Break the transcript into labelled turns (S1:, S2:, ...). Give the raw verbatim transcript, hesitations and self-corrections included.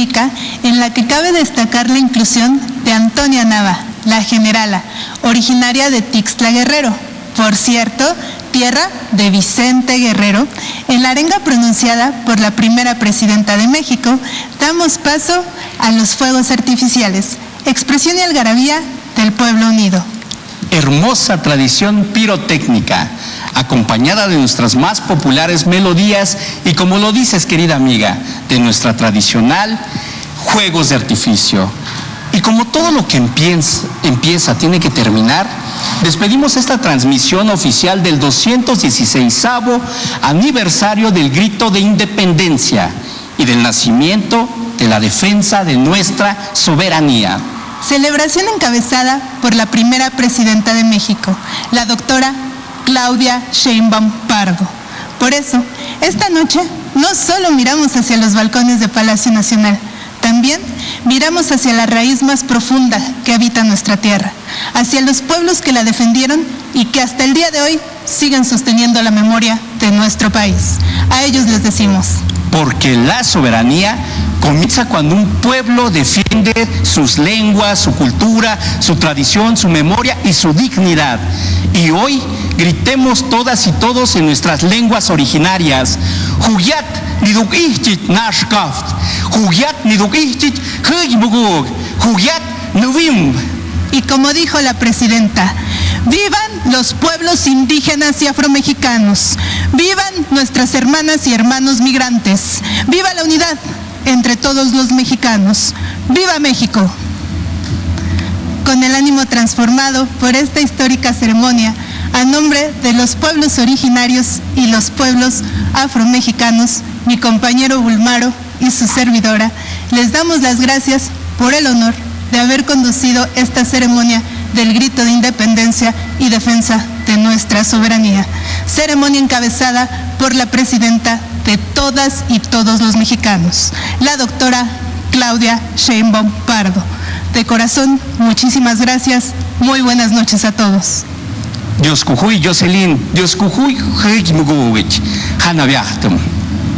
S1: histórica en la que cabe destacar la inclusión de Antonia Nava, la generala, originaria de Tixtla Guerrero, por cierto, tierra de Vicente Guerrero. En la arenga pronunciada por la primera presidenta de México, damos paso a los fuegos artificiales, expresión y algarabía del pueblo unido.
S2: Hermosa tradición pirotécnica, acompañada de nuestras más populares melodías y, como lo dices, querida amiga, de nuestra tradicional juegos de artificio. Y como todo lo que empieza, empieza tiene que terminar, despedimos esta transmisión oficial del doscientos dieciseisavo aniversario del Grito de Independencia y del nacimiento de la defensa de nuestra soberanía.
S1: Celebración encabezada por la primera presidenta de México, la doctora Claudia Sheinbaum Pardo. Por eso, esta noche no solo miramos hacia los balcones de Palacio Nacional, también miramos hacia la raíz más profunda que habita nuestra tierra, hacia los pueblos que la defendieron y que hasta el día de hoy siguen sosteniendo la memoria de nuestro país. A ellos les decimos:
S2: porque la soberanía comienza cuando un pueblo defiende sus lenguas, su cultura, su tradición, su memoria y su dignidad. Y hoy gritemos todas y todos en nuestras lenguas originarias: Juyat nidukihchit nashkaft, Juyat nidukihchit hujbugug, Juyat nuvim.
S1: Y como dijo la presidenta, vivan los pueblos indígenas y afromexicanos, vivan nuestras hermanas y hermanos migrantes, viva la unidad entre todos los mexicanos, ¡viva México! Con el ánimo transformado por esta histórica ceremonia, a nombre de los pueblos originarios y los pueblos afromexicanos, mi compañero Bulmaro y su servidora, les damos las gracias por el honor de haber conducido esta ceremonia del Grito de Independencia y defensa de nuestra soberanía. Ceremonia encabezada por la presidenta de todas y todos los mexicanos, la doctora Claudia Sheinbaum Pardo. De corazón, muchísimas gracias. Muy buenas noches a todos.
S2: Dios Cujuy, Jocelyn, Dios Cujuy, Hanaviachtum.